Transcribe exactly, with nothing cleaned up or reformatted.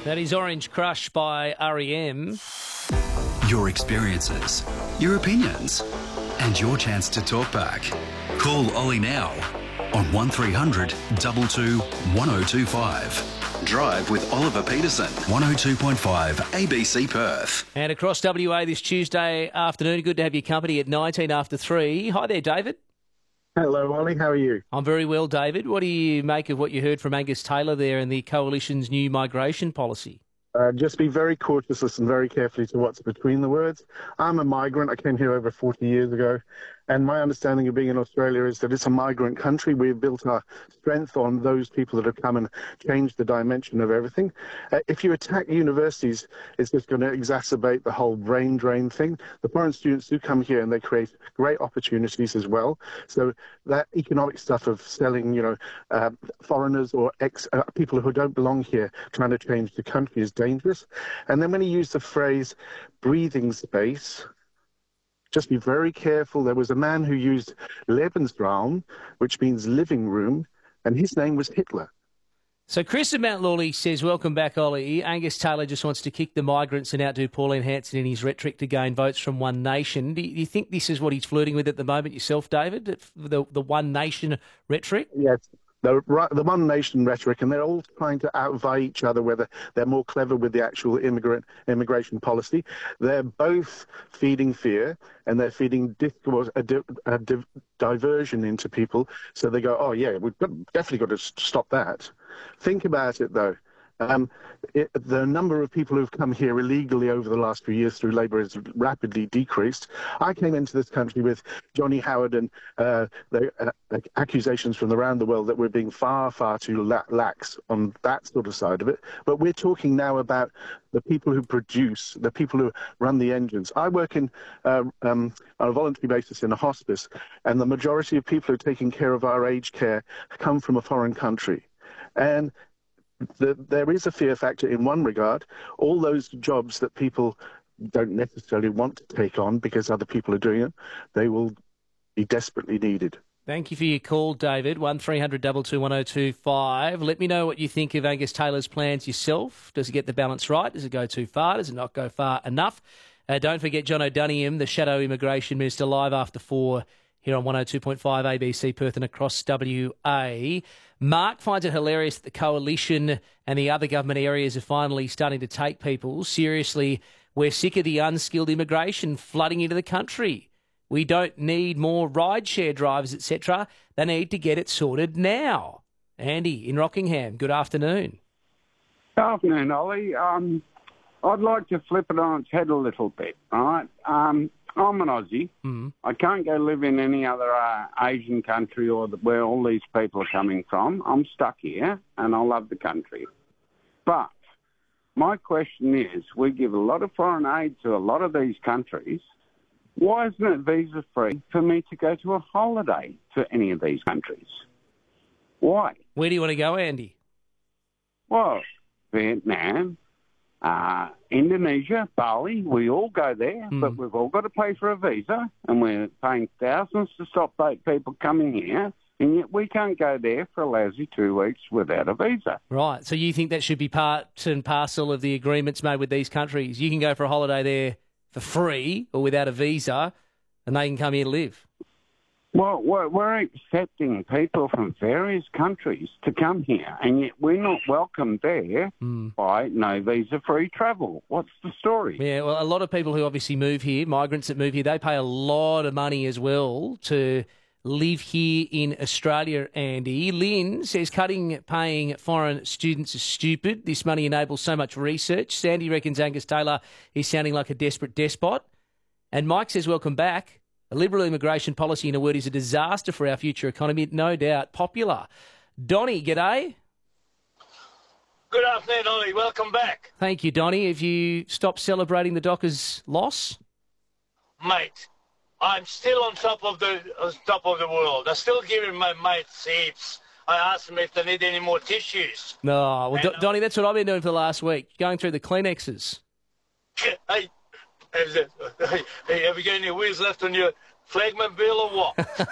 That is Orange Crush by R E M. Your experiences, your opinions, and your chance to talk back. Call Ollie now on one three hundred two two one oh two five. Drive with Oliver Peterson, one oh two point five A B C Perth. And across W A this Tuesday afternoon, good to have your company at nineteen after three. Hi there, David. Hello, Ollie. How are you? I'm very well, David. What do you make of what you heard from Angus Taylor there and the Coalition's new migration policy? Uh, just be very cautious, listen very carefully to what's between the words. I'm a migrant. I came here over forty years ago. And my understanding of being in Australia is that it's a migrant country. We've built our strength on those people that have come and changed the dimension of everything. Uh, if you attack universities, it's just going to exacerbate the whole brain drain thing. The foreign students do come here and they create great opportunities as well. So that economic stuff of selling, you know, uh, foreigners or ex uh, people who don't belong here trying to change the country is dangerous. And then when he used the phrase breathing space, just be very careful. There was a man who used Lebensraum, which means living room, and his name was Hitler. So Chris at Mount Lawley says, welcome back, Ollie. Angus Taylor just wants to kick the migrants and outdo Pauline Hanson in his rhetoric to gain votes from One Nation. Do you think this is what he's flirting with at the moment yourself, David, the, the One Nation rhetoric? Yes. The, the One Nation rhetoric, and they're all trying to outvie each other, whether they're more clever with the actual immigrant immigration policy. They're both feeding fear, and they're feeding discourse, a, di a di diversion into people. So they go, oh, yeah, we've got, definitely got to stop that. Think about it, though. Um, it, the number of people who've come here illegally over the last few years through Labour has rapidly decreased. I came into this country with Johnny Howard and uh, the uh, accusations from around the world that we're being far, far too la lax on that sort of side of it. But we're talking now about the people who produce, the people who run the engines. I work in uh, um, on a voluntary basis in a hospice, and the majority of people who are taking care of our aged care come from a foreign country. And The, there is a fear factor in one regard. All those jobs that people don't necessarily want to take on because other people are doing it, they will be desperately needed. Thank you for your call, David. one three hundred two two one oh two five. Let me know what you think of Angus Taylor's plans yourself. Does it get the balance right? Does it go too far? Does it not go far enough? Uh, don't forget John O'Doniam, the Shadow Immigration Minister, live after four here on one oh two point five A B C Perth and across W A. Mark finds it hilarious that the Coalition and the other government areas are finally starting to take people seriously. We're sick of the unskilled immigration flooding into the country. We don't need more rideshare drivers, et cetera. They need to get it sorted now. Andy in Rockingham, good afternoon. Good afternoon, Ollie. Um, I'd like to flip it on its head a little bit, all right? Um, I'm an Aussie. Mm. I can't go live in any other uh, Asian country or the, where all these people are coming from. I'm stuck here, and I love the country. But my question is, we give a lot of foreign aid to a lot of these countries. Why isn't it visa-free for me to go to a holiday to any of these countries? Why? Where do you want to go, Andy? Well, Vietnam, Uh, Indonesia, Bali, we all go there, mm. but we've all got to pay for a visa, and we're paying thousands to stop those people coming here, and yet we can't go there for a lousy two weeks without a visa. Right, so you think that should be part and parcel of the agreements made with these countries? You can go for a holiday there for free or without a visa, and they can come here to live? Well, we're, we're accepting people from various countries to come here, and yet we're not welcomed there mm. by no visa-free travel. What's the story? Yeah, well, a lot of people who obviously move here, migrants that move here, they pay a lot of money as well to live here in Australia, Andy. Lynn says cutting paying foreign students is stupid. This money enables so much research. Sandy reckons Angus Taylor is sounding like a desperate despot. And Mike says, welcome back. A liberal immigration policy, in a word, is a disaster for our future economy. No doubt popular. Donnie, g'day. Good afternoon, Ollie. Welcome back. Thank you, Donnie. Have you stopped celebrating the Dockers' loss? Mate, I'm still on top of the on top of the world. I'm still giving my mates heaps. I asked them if they need any more tissues. No, well, and, D- Donnie, that's what I've been doing for the last week, going through the Kleenexes. Hey, hey, have you got any wheels left on your flagman bill or what?